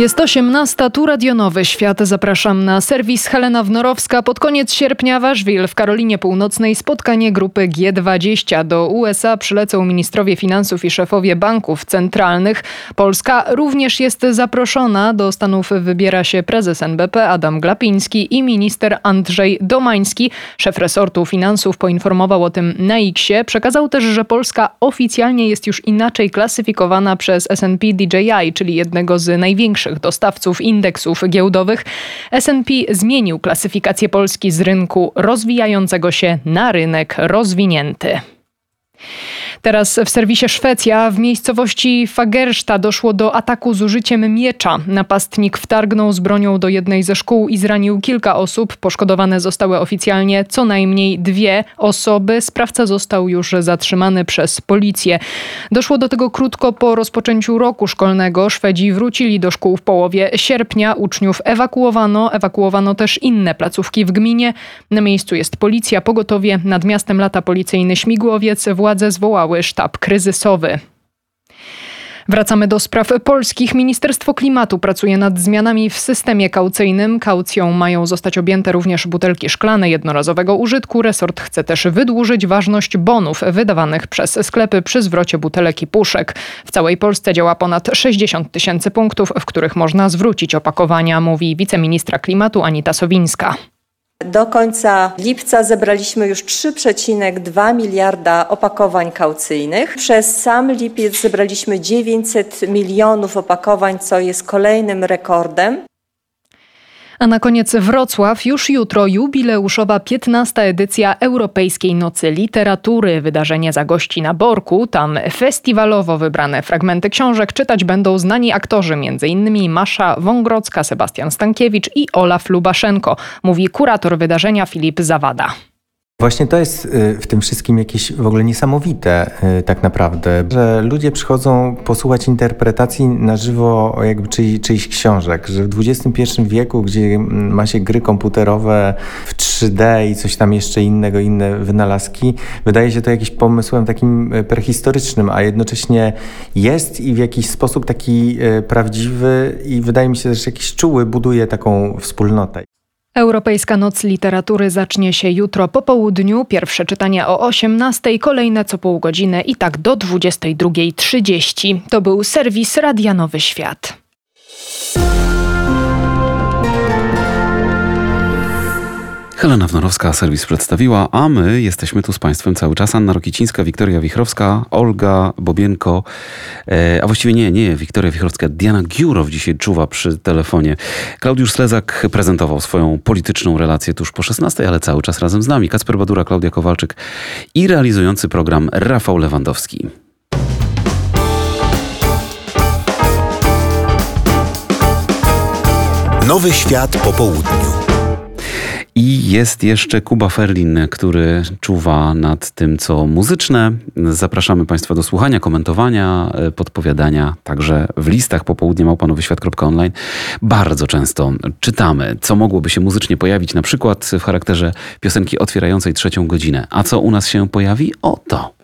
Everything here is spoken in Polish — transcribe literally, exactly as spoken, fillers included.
Jest osiemnasta, tu Radio Nowy Świat. Zapraszam na serwis Helena Wnorowska. Pod koniec sierpnia w Asheville w Karolinie Północnej spotkanie grupy G dwadzieścia. Do U S A przylecą ministrowie finansów i szefowie banków centralnych. Polska również jest zaproszona. Do Stanów wybiera się prezes N B P Adam Glapiński i minister Andrzej Domański. Szef resortu finansów poinformował o tym na X-ie. Przekazał też, że Polska oficjalnie jest już inaczej klasyfikowana przez S and P D J I, czyli jednego z największych dostawców indeksów giełdowych. S and P zmienił klasyfikację Polski z rynku rozwijającego się na rynek rozwinięty. Teraz w serwisie Szwecja w miejscowości Fagersta doszło do ataku z użyciem miecza. Napastnik wtargnął z bronią do jednej ze szkół i zranił kilka osób. Poszkodowane zostały oficjalnie co najmniej dwie osoby. Sprawca został już zatrzymany przez policję. Doszło do tego krótko po rozpoczęciu roku szkolnego. Szwedzi wrócili do szkół w połowie sierpnia. Uczniów ewakuowano. Ewakuowano też inne placówki w gminie. Na miejscu jest policja, pogotowie. Nad miastem lata policyjny śmigłowiec. Władze zwołały sztab kryzysowy. Wracamy do spraw polskich. Ministerstwo Klimatu pracuje nad zmianami w systemie kaucyjnym. Kaucją mają zostać objęte również butelki szklane jednorazowego użytku. Resort chce też wydłużyć ważność bonów wydawanych przez sklepy przy zwrocie butelek i puszek. W całej Polsce działa ponad sześćdziesiąt tysięcy punktów, w których można zwrócić opakowania, mówi wiceministra klimatu Anita Sowińska. Do końca lipca zebraliśmy już trzy przecinek dwa miliarda opakowań kaucyjnych. Przez sam lipiec zebraliśmy dziewięćset milionów opakowań, co jest kolejnym rekordem. A na koniec Wrocław. Już jutro jubileuszowa piętnasta edycja Europejskiej Nocy Literatury. Wydarzenie zagości na Borku. Tam festiwalowo wybrane fragmenty książek czytać będą znani aktorzy, między innymi Masza Wągrodzka, Sebastian Stankiewicz i Olaf Lubaszenko, mówi kurator wydarzenia Filip Zawada. Właśnie to jest w tym wszystkim jakieś w ogóle niesamowite tak naprawdę, że ludzie przychodzą posłuchać interpretacji na żywo jakby czyj, czyichś książek, że w dwudziestym pierwszym wieku, gdzie ma się gry komputerowe w trzy D i coś tam jeszcze innego, inne wynalazki, wydaje się to jakimś pomysłem takim prehistorycznym, a jednocześnie jest i w jakiś sposób taki prawdziwy i wydaje mi się, że jakiś czuły buduje taką wspólnotę. Europejska Noc Literatury zacznie się jutro po południu. Pierwsze czytania o osiemnastej, kolejne co pół godziny i tak do dwudziestej drugiej trzydzieści. To był serwis Radia Nowy Świat. Helena Wnorowska serwis przedstawiła, a my jesteśmy tu z Państwem cały czas. Anna Rokicińska, Wiktoria Wichrowska, Olga Bobienko, e, a właściwie nie, nie, Wiktoria Wichrowska, Diana Giurow dzisiaj czuwa przy telefonie. Klaudiusz Slezak prezentował swoją polityczną relację tuż po szesnastej, ale cały czas razem z nami. Kacper Badura, Klaudia Kowalczyk i realizujący program Rafał Lewandowski. Nowy Świat po południu. I jest jeszcze Kuba Ferlin, który czuwa nad tym, co muzyczne. Zapraszamy Państwa do słuchania, komentowania, podpowiadania, także w listach popołudnie małpa nowy świat kropka online. Bardzo często czytamy, co mogłoby się muzycznie pojawić, na przykład w charakterze piosenki otwierającej trzecią godzinę. A co u nas się pojawi? Oto.